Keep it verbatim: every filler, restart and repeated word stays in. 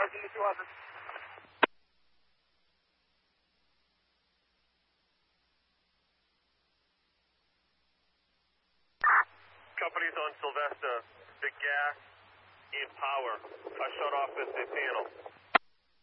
Roger, two hundred. Companies on Sylvester, the gas and power are shut off at the panel.